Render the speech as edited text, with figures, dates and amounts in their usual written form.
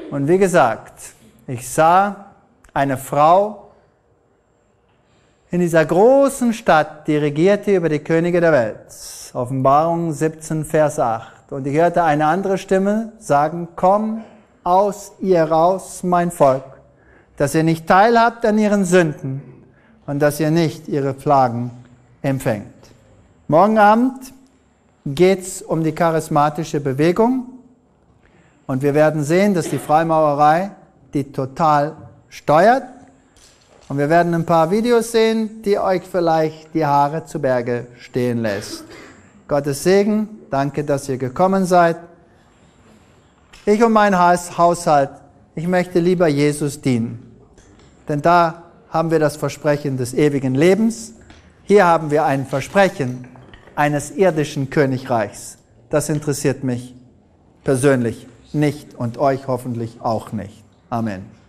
Und wie gesagt, ich sah eine Frau in dieser großen Stadt, die regierte über die Könige der Welt. Offenbarung 17, Vers 8. Und ich hörte eine andere Stimme sagen, komm aus ihr raus, mein Volk, dass ihr nicht teilhabt an ihren Sünden und dass ihr nicht ihre Plagen empfängt. Morgen Abend geht es um die charismatische Bewegung und wir werden sehen, dass die Freimaurerei die total steuert. Und wir werden ein paar Videos sehen, die euch vielleicht die Haare zu Berge stehen lässt. Gottes Segen, danke, dass ihr gekommen seid. Ich und mein Haushalt, ich möchte lieber Jesus dienen. Denn da haben wir das Versprechen des ewigen Lebens. Hier haben wir ein Versprechen eines irdischen Königreichs. Das interessiert mich persönlich nicht und euch hoffentlich auch nicht. Amen.